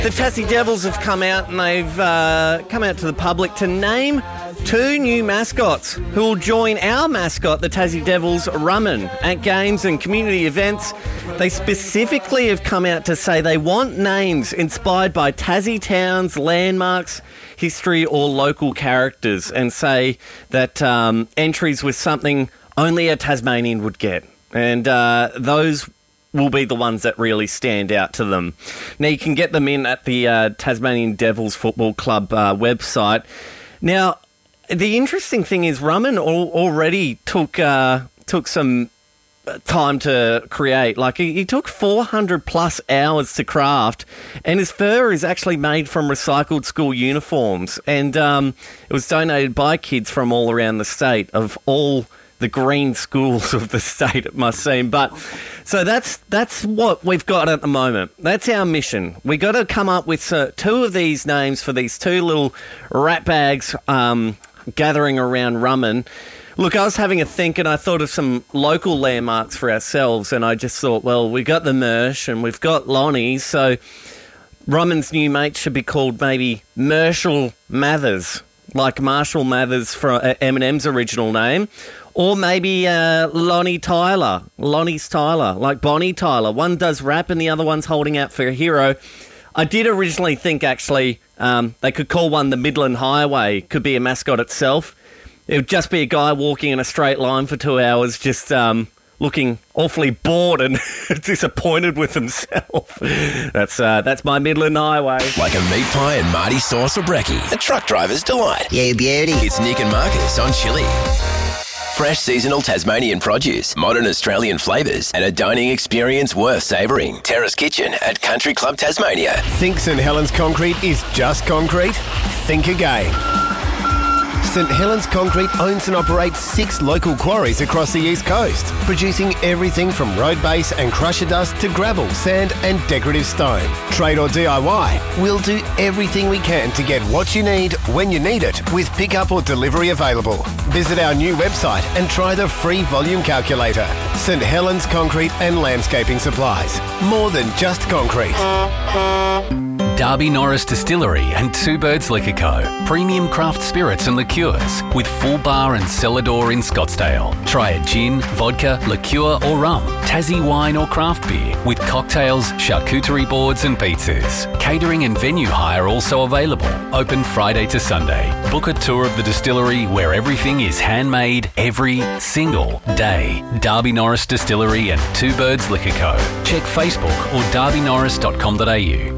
The Tassie Devils have come out and they've come out to the public to name 2 new mascots who will join our mascot, the Tassie Devils, Rumman, at games and community events. They specifically have come out to say they want names inspired by Tassie towns, landmarks, history or local characters, and say that entries with something only a Tasmanian would get. And those will be the ones that really stand out to them. Now, you can get them in at the Tasmanian Devils Football Club website. Now, the interesting thing is Rumman already took some time to create. Like, he took 400 plus hours to craft, and his fur is actually made from recycled school uniforms. And it was donated by kids from all around the state, of all the green schools of the state, it must seem. But so that's what we've got at the moment. That's our mission. We got to come up with 2 of these names for these 2 little rat bags gathering around Rumman. Look, I was having a think and I thought of some local landmarks for ourselves, and I just thought, well, we got the Mersh and we've got Lonnie, so Rumman's new mate should be called maybe Marshall Mathers, like Marshall Mathers for Eminem's original name. Or maybe Lonnie's Tyler, like Bonnie Tyler. One does rap and the other one's holding out for a hero. I did originally think, actually, they could call one the Midland Highway. Could be a mascot itself. It would just be a guy walking in a straight line for 2 hours, just looking awfully bored and disappointed with himself. That's my Midland Highway. Like a meat pie and Marty sauce or brekkie. A truck driver's delight. Yeah, beauty. It's Nick and Marcus on Chili. Fresh seasonal Tasmanian produce, modern Australian flavours, and a dining experience worth savouring. Terrace Kitchen at Country Club Tasmania. Think St Helens Concrete is just concrete? Think again. St Helens Concrete owns and operates 6 local quarries across the East Coast, producing everything from road base and crusher dust to gravel, sand and decorative stone. Trade or DIY, we'll do everything we can to get what you need when you need it, with pickup or delivery available. Visit our new website and try the free volume calculator. St Helens Concrete and Landscaping Supplies. More than just concrete. Darby Norris Distillery and Two Birds Liquor Co. Premium craft spirits and liqueurs with full bar and cellar door in Scottsdale. Try a gin, vodka, liqueur or rum, Tassie wine or craft beer with cocktails, charcuterie boards and pizzas. Catering and venue hire also available. Open Friday to Sunday. Book a tour of the distillery where everything is handmade every single day. Darby Norris Distillery and Two Birds Liquor Co. Check Facebook or darbynorris.com.au.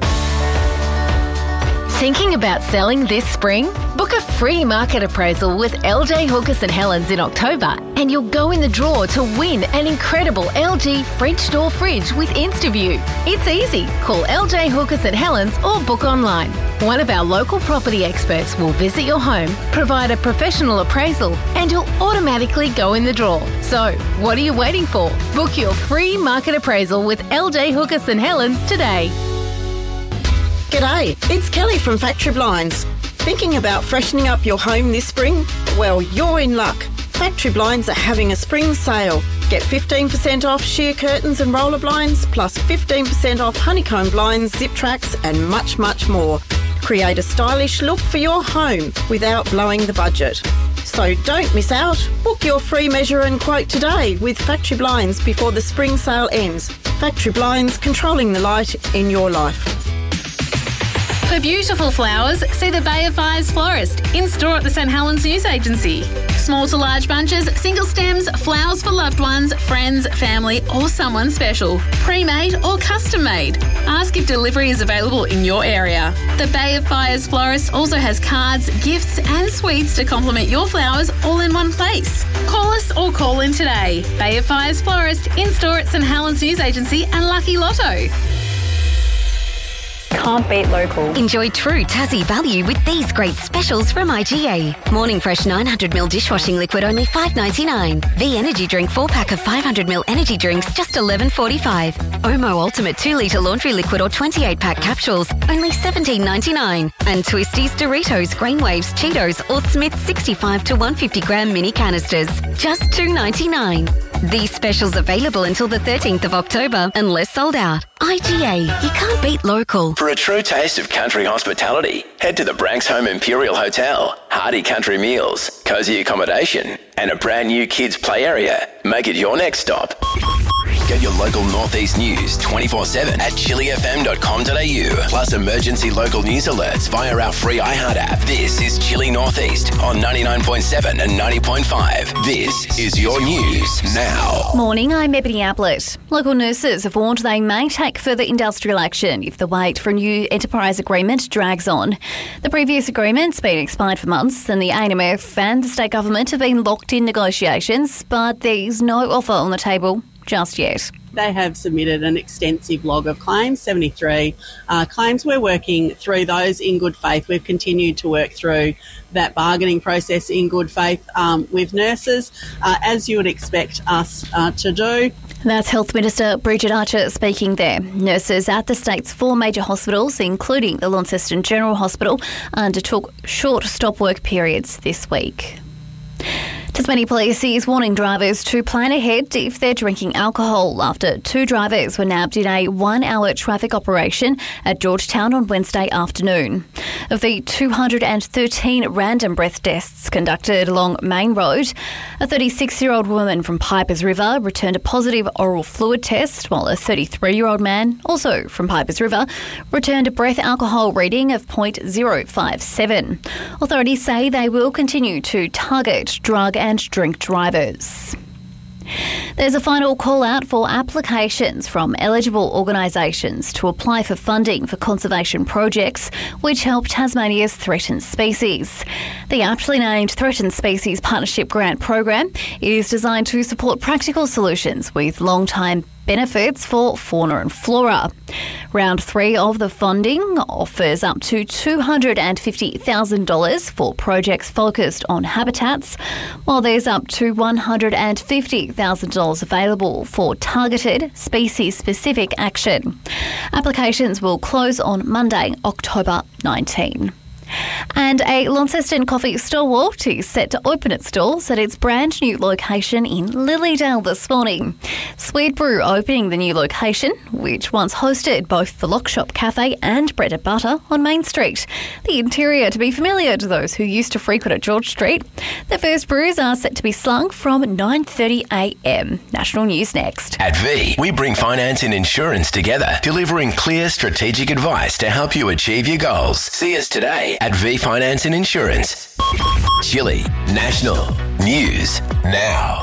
Thinking about selling this spring? Book a free market appraisal with LJ Hooker St Helens in October and you'll go in the draw to win an incredible LG French door fridge with InstaView. It's easy. Call LJ Hooker St Helens or book online. One of our local property experts will visit your home, provide a professional appraisal and you'll automatically go in the draw. So, what are you waiting for? Book your free market appraisal with LJ Hooker St Helens today. G'day, it's Kelly from Factory Blinds. Thinking about freshening up your home this spring? Well, you're in luck. Factory Blinds are having a spring sale. Get 15% off sheer curtains and roller blinds, plus 15% off honeycomb blinds, zip tracks and much, much more. Create a stylish look for your home without blowing the budget. So don't miss out. Book your free measure and quote today with Factory Blinds before the spring sale ends. Factory Blinds, controlling the light in your life. For beautiful flowers, see the Bay of Fires florist in store at the St Helens News Agency. Small to large bunches, single stems, flowers for loved ones, friends, family or someone special. Pre-made or custom made. Ask if delivery is available in your area. The Bay of Fires florist also has cards, gifts and sweets to complement your flowers all in one place. Call us or call in today. Bay of Fires florist in store at St Helens News Agency and Lucky Lotto. Can't beat local. Enjoy true Tassie value with these great specials from IGA. Morning Fresh 900ml dishwashing liquid only $5.99. V Energy Drink 4-pack of 500ml energy drinks just $11.45. Omo Ultimate 2-litre laundry liquid or 28-pack capsules only $17.99. And Twisties, Doritos, Grainwaves, Cheetos or Smith's 65 to 150 gram mini canisters just $2.99. These specials available until the 13th of October, unless sold out. IGA, you can't beat local. For a true taste of country hospitality, head to the Branksholme Imperial Hotel. Hearty country meals, cosy accommodation, and a brand new kids' play area. Make it your next stop. Get your local Northeast news 24/7 at chilifm.com.au. Plus emergency local news alerts via our free iHeart app. This is Chili Northeast on 99.7 and 90.5. This is your news now. Morning, I'm Ebony Ablett. Local nurses have warned they may take further industrial action if the wait for a new enterprise agreement drags on. The previous agreement's been expired for months and the ANMF and the state government have been locked in negotiations, but there's no offer on the table just yet. They have submitted an extensive log of claims, 73 claims. We're working through those in good faith. We've continued to work through that bargaining process in good faith with nurses, as you would expect us to do. That's Health Minister Bridget Archer speaking there. Nurses at the state's 4 major hospitals, including the Launceston General Hospital, undertook short stop work periods this week. Tasmania Police is warning drivers to plan ahead if they're drinking alcohol after 2 drivers were nabbed in a 1-hour traffic operation at Georgetown on Wednesday afternoon. Of the 213 random breath tests conducted along Main Road, a 36-year-old woman from Pipers River returned a positive oral fluid test, while a 33-year-old man, also from Pipers River, returned a breath alcohol reading of 0.057. Authorities say they will continue to target drug and drink drivers. There's a final call out for applications from eligible organisations to apply for funding for conservation projects which help Tasmania's threatened species. The aptly named Threatened Species Partnership Grant Program is designed to support practical solutions with long-time benefits for fauna and flora. Round 3 of the funding offers up to $250,000 for projects focused on habitats, while there's up to $150,000 available for targeted species-specific action. Applications will close on Monday, October 19. And a Launceston coffee stalwart is set to open its doors at its brand new location in Lilydale this morning. Sweet Brew opening the new location, which once hosted both the Lock Shop Cafe and Bread and Butter on Main Street. The interior to be familiar to those who used to frequent at George Street. The first brews are set to be slung from 9:30am. National News next. At V, we bring finance and insurance together, delivering clear strategic advice to help you achieve your goals. See us today at V Finance and Insurance. Chile National News Now.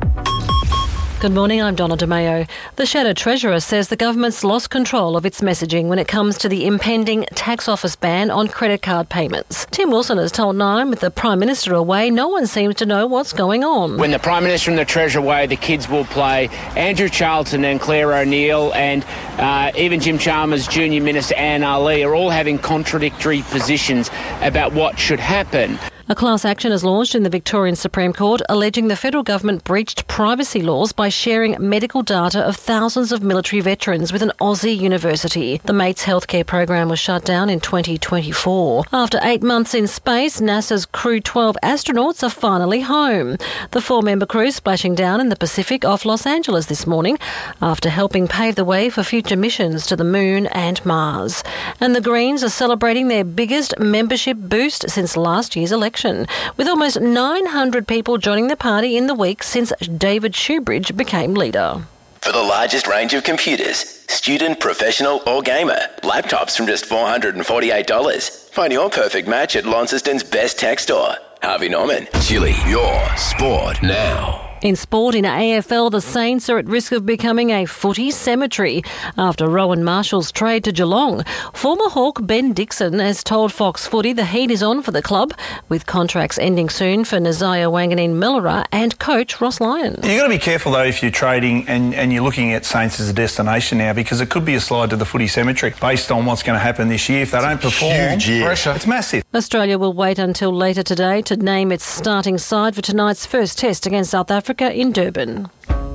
Good morning, I'm Donna DeMayo. The Shadow Treasurer says the government's lost control of its messaging when it comes to the impending tax office ban on credit card payments. Tim Wilson has told Nine, with the Prime Minister away, no one seems to know what's going on. When the Prime Minister and the Treasurer away, the kids will play. Andrew Charlton and Claire O'Neill and even Jim Chalmers, Junior Minister Anne Ali are all having contradictory positions about what should happen. A class action is launched in the Victorian Supreme Court alleging the federal government breached privacy laws by sharing medical data of thousands of military veterans with an Aussie university. The Mates healthcare program was shut down in 2024. After 8 months in space, NASA's Crew 12 astronauts are finally home. The 4-member crew splashing down in the Pacific off Los Angeles this morning after helping pave the way for future missions to the Moon and Mars. And the Greens are celebrating their biggest membership boost since last year's election, with almost 900 people joining the party in the week since David Shoebridge became leader. For the largest range of computers, student, professional or gamer, laptops from just $448. Find your perfect match at Launceston's best tech store. Harvey Norman. Chile, your sport now. In sport, in AFL, the Saints are at risk of becoming a footy cemetery after Rowan Marshall's trade to Geelong. Former Hawk Ben Dixon has told Fox Footy the heat is on for the club, with contracts ending soon for Nazaya Wanganeen-Milera and coach Ross Lyon. You've got to be careful, though, if you're trading and you're looking at Saints as a destination now, because it could be a slide to the footy cemetery based on what's going to happen this year. If they don't perform, pressure. It's massive. Australia will wait until later today to name its starting side for tonight's first test against South Africa in Durban.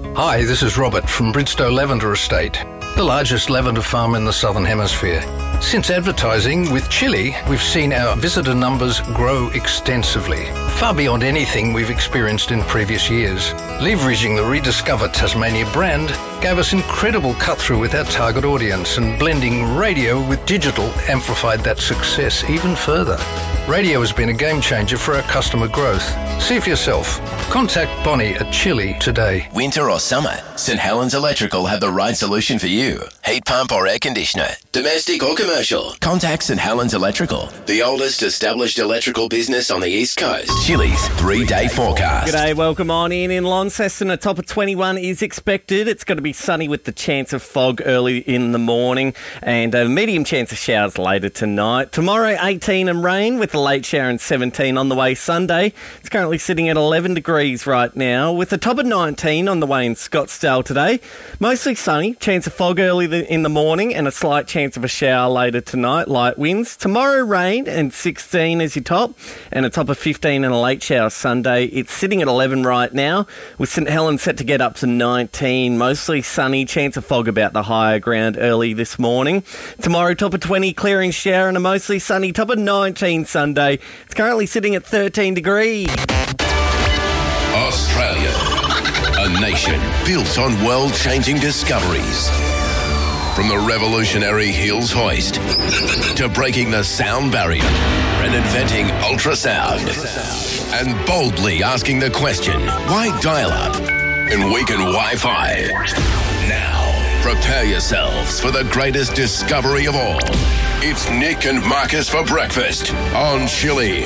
Hi, this is Robert from Bridgestow Lavender Estate, the largest lavender farm in the Southern Hemisphere. Since advertising with Chili, we've seen our visitor numbers grow extensively, far beyond anything we've experienced in previous years. Leveraging the rediscovered Tasmania brand gave us incredible cut-through with our target audience, and blending radio with digital amplified that success even further. Radio has been a game changer for our customer growth. See for yourself. Contact Bonnie at Chili today. Winter or summer, St Helens Electrical have the right solution for you. Heat pump or air conditioner, domestic or commercial. Contact St Helens Electrical, the oldest established electrical business on the East Coast. Chili's 3-day forecast. G'day, welcome on in Launceston. A top of 21 is expected. It's going to be sunny with the chance of fog early in the morning and a medium chance of showers later tonight. Tomorrow, 18 and rain with a late shower and 17 on the way Sunday. It's currently sitting at 11 degrees right now with a top of 19 on the way in Scottsdale today. Mostly sunny, chance of fog early in the morning and a slight chance of a shower later tonight, light winds. Tomorrow, rain and 16 as your top and a top of 15 and a late shower Sunday. It's sitting at 11 right now with St Helens set to get up to 19. Mostly sunny, chance of fog about the higher ground early this morning. Tomorrow, top of 20, clearing shower and a mostly sunny top of 19 Sunday. It's currently sitting at 13 degrees. Australia, a nation built on world-changing discoveries. From the revolutionary Hills hoist to breaking the sound barrier and inventing ultrasound and boldly asking the question, why dial-up and weaken Wi-Fi? Now, prepare yourselves for the greatest discovery of all. It's Nick and Marcus for breakfast on Chili.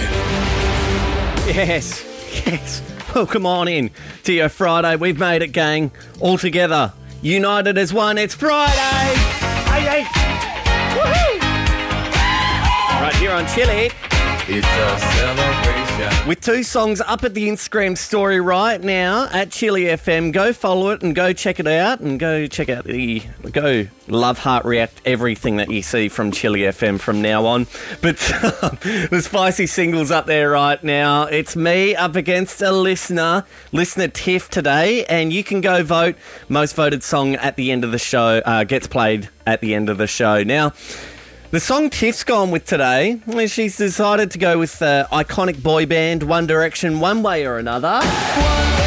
Yes. Welcome on in to your Friday. We've made it, gang. All together. United as one. It's Friday. Hey. Woohoo! Right here on Chili. It's a celebration. With 2 songs up at the Instagram story right now at Chili FM. Go follow it and go check it out and go check out go love, heart, react everything that you see from Chili FM from now on. But the spicy singles up there right now. It's me up against a listener Tiff today, and you can go vote. Most voted song at the end of the show gets played at the end of the show. Now, the song Tiff's gone with today, she's decided to go with iconic boy band One Direction one way or another.